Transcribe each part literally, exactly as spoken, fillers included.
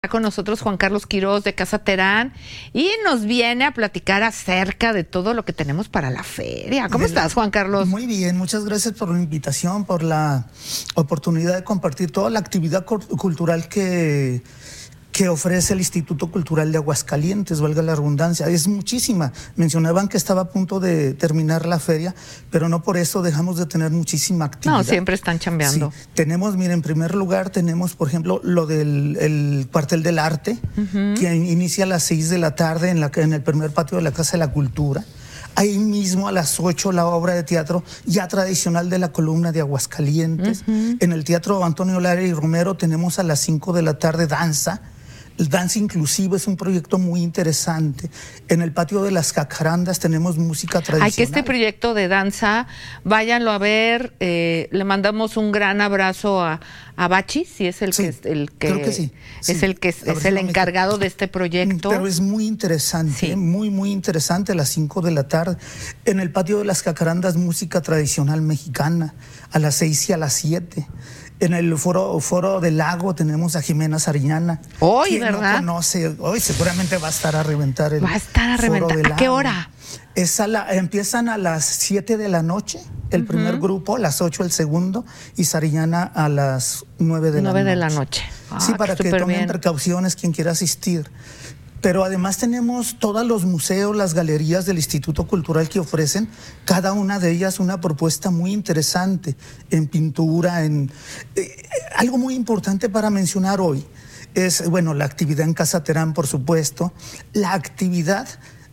Con nosotros Juan Carlos Quiroz de Casa Terán y nos viene a platicar acerca de todo lo que tenemos para la feria. ¿Cómo de estás, Juan Carlos? Muy bien, muchas gracias por la invitación, por la oportunidad de compartir toda la actividad cultural que, que ofrece el Instituto Cultural de Aguascalientes, valga la redundancia. Es muchísima. Mencionaban que estaba a punto de terminar la feria, pero no por eso dejamos de tener muchísima actividad. No, siempre están chambeando. Sí. Tenemos, miren, en primer lugar tenemos, por ejemplo, lo del el Cuartel del Arte, uh-huh. que inicia a las seis de la tarde en, la, en el primer patio de la Casa de la Cultura. Ahí mismo a las ocho la obra de teatro ya tradicional de la Columna de Aguascalientes. Uh-huh. En el Teatro Antonio Lara y Romero tenemos a las cinco de la tarde danza. El Danza Inclusivo es un proyecto muy interesante. En el patio de las Jacarandas tenemos música tradicional. Hay que este proyecto de danza, váyanlo a ver. Eh, le mandamos un gran abrazo a, a Bachi, si es el sí, que, el que, creo que sí, es sí. el que es, es el encargado de este proyecto. Pero es muy interesante, sí. muy, muy interesante a las cinco de la tarde. En el patio de las Jacarandas, música tradicional mexicana, a las seis y a las siete. En el foro, foro del Lago tenemos a Jimena Sariñana. Hoy, ¿verdad? No conoce, hoy seguramente va a estar a reventar el Va a estar a reventar. ¿A qué hora? Es a la, empiezan a las siete de la noche, el uh-huh. primer grupo, a las ocho el segundo, y Sariñana a las nueve de la noche. nueve de la noche. Ah, sí, para que tomen bien. precauciones quien quiera asistir. Pero además tenemos todos los museos, las galerías del Instituto Cultural que ofrecen, cada una de ellas una propuesta muy interesante en pintura, en eh, algo muy importante para mencionar hoy es, bueno, la actividad en Casa Terán, por supuesto, la actividad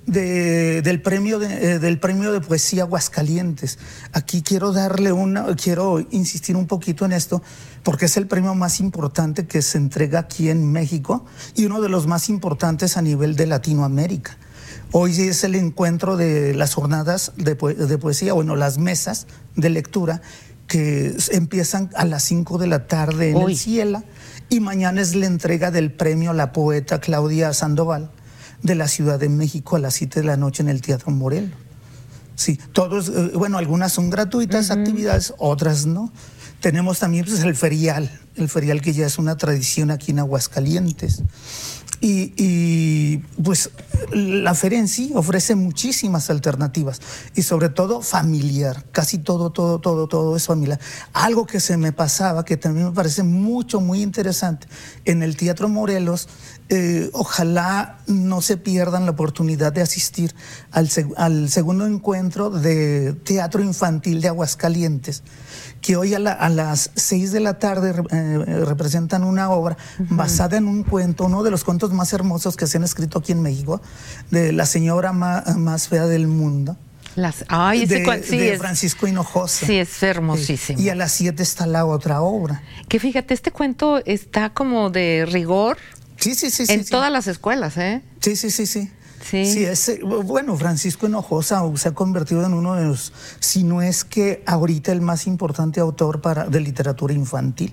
De, del, premio de, eh, del premio de poesía Aguascalientes. Aquí quiero darle una, quiero insistir un poquito en esto, porque es el premio más importante que se entrega aquí en México y uno de los más importantes a nivel de Latinoamérica. Hoy es el encuentro de las jornadas de, po de poesía, bueno, las mesas de lectura que empiezan a las cinco de la tarde en Hoy. el Ciela, y mañana es la entrega del premio a la poeta Claudia Sandoval de la Ciudad de México a las siete de la noche en el Teatro Morelos. Sí, todos, eh, bueno, algunas son gratuitas, uh-huh. actividades, otras no. Tenemos también pues, el ferial, el ferial que ya es una tradición aquí en Aguascalientes. Y, y pues la feria en sí ofrece muchísimas alternativas y sobre todo familiar, casi todo, todo, todo, todo es familiar. Algo que se me pasaba, que también me parece mucho, muy interesante, en el Teatro Morelos, eh, ojalá no se pierdan la oportunidad de asistir al, seg al segundo encuentro de teatro infantil de Aguascalientes, que hoy a, la, a las seis de la tarde eh, representan una obra uh-huh. basada en un cuento, uno de los cuentos más hermosos que se han escrito aquí en México, de la señora ma más fea del mundo. Las, ay, ese de, sí, de es, Francisco Hinojosa. Sí, es hermosísimo. Eh, y a las siete está la otra obra. Que fíjate, este cuento está como de rigor sí, sí, sí, en sí, todas sí. las escuelas, ¿eh? Sí, sí, sí, sí. Sí. Sí, es, bueno, Francisco Hinojosa se ha convertido en uno de los, si no es que ahorita el más importante autor para, de literatura infantil.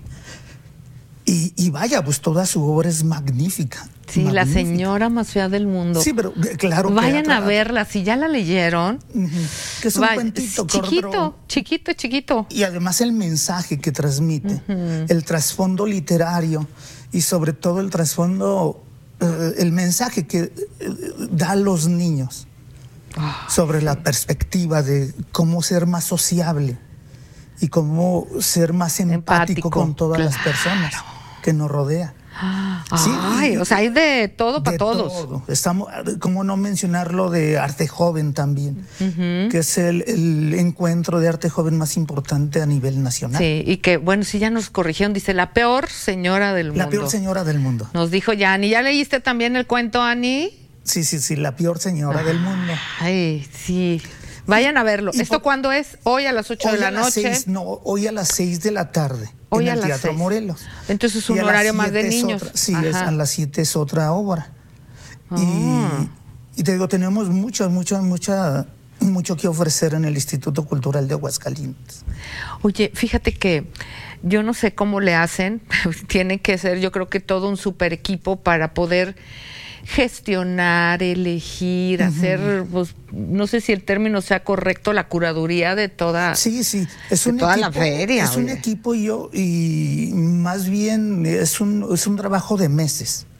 Y, y vaya, pues toda su obra es magnífica. Sí, magnífica. La señora más fea del mundo. Sí, pero claro. Vayan a verla, si ya la leyeron. Uh-huh. Que es un vaya, cuentito. Chiquito, pero, chiquito, chiquito. Y además el mensaje que transmite, uh-huh. el trasfondo literario y sobre todo el trasfondo, uh, el mensaje que uh, da a los niños oh, sobre sí. la perspectiva de cómo ser más sociable y cómo ser más empático, empático con todas claro. las personas que nos rodea. Sí, ay, o sea, hay de todo para todos. Todo. Estamos, ¿cómo no mencionarlo de arte joven también? Uh-huh. Que es el, el encuentro de arte joven más importante a nivel nacional. Sí, y que, bueno, sí ya nos corrigieron, dice, la peor señora del mundo. La peor señora del mundo. Nos dijo ya, Ani. ¿Ya leíste también el cuento, Ani? Sí, sí, sí, la peor señora ay, del mundo. Ay, sí. Vayan a verlo. Y, ¿Esto por, cuándo es? ¿Hoy a las ocho de la noche? Seis, no, hoy a las seis de la tarde. Hoy en a el las Teatro seis. Morelos. Entonces es un horario más de niños. Otra, sí, es, a las siete es otra obra. Ah. Y, y te digo, tenemos mucho, mucho, mucha, mucho que ofrecer en el Instituto Cultural de Aguascalientes. Oye, fíjate que yo no sé cómo le hacen. Tiene que ser, yo creo que todo un super equipo para poder gestionar, elegir, uh-huh. hacer, pues, no sé si el término sea correcto, la curaduría de toda, sí, sí. Es de un toda equipo, la feria. Es oye. un equipo y yo, y más bien es un, es un trabajo de meses.